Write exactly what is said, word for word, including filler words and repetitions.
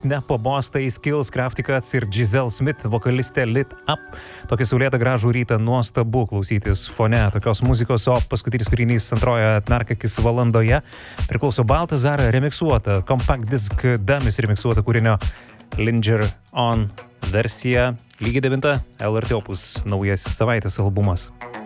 nepabos, tai Skills, Kraftikas ir Giselle Smith, vokalistė Lit Up. Tokį saulėtą gražų rytą nuostabu klausytis fone tokios muzikos, o paskutinis kūrinys antroje atmerkakis valandoje priklauso Baltazar remiksuota, Compact Disc Dummies remiksuota kūrinio Linger On versija. Lygiai devinta L R T Opus naujasis savaitės albumas.